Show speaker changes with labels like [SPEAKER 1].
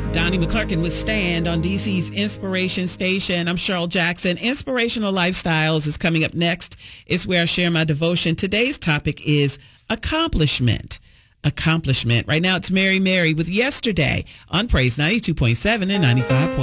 [SPEAKER 1] Donnie McClurkin with Stand on DC's Inspiration Station. I'm Cheryl Jackson. Inspirational Lifestyles is coming up next. It's where I share my devotion. Today's topic is accomplishment. Right now it's Mary with Yesterday on Praise 92.7 and 95.9.